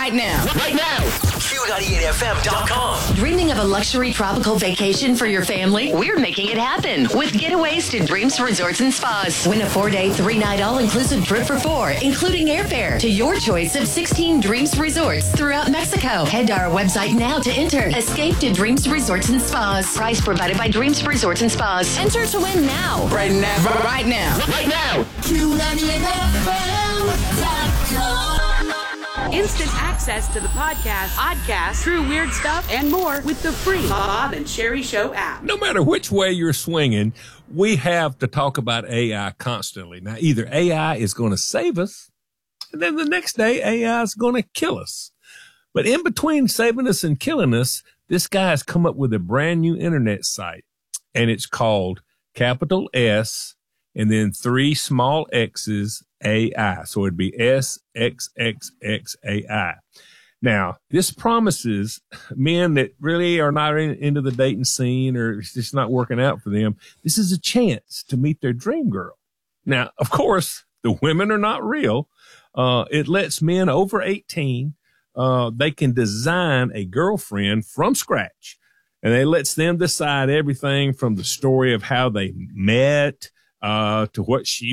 right now. Right now. Q98FM.com. Dreaming of a luxury tropical vacation for your family? We're making it happen with Getaways to Dreams Resorts and Spas. Win a 4-day, 3-night all-inclusive trip for 4, including airfare to your choice of 16 Dreams Resorts throughout Mexico. Head to our website now to enter. Escape to Dreams Resorts and Spas. Price provided by Dreams Resorts and Spas. Enter to win now. Right now. Right now. Right now. Q98FM.com. Instant access to the podcast, true weird stuff, and more with the free Bob and Sherry Show app. No matter which way you're swinging, we have to talk about AI constantly. Now, either AI is going to save us, and then the next day AI is going to kill us. But in between saving us and killing us, this guy has come up with a brand new internet site, and it's called capital S and then 3 small X's AI. So it'd be SXXXAI. Now, this promises men that really are not into the dating scene or it's just not working out for them. This is a chance to meet their dream girl. Now, of course, the women are not real. It lets men over 18, they can design a girlfriend from scratch. And it lets them decide everything from the story of how they met, to what she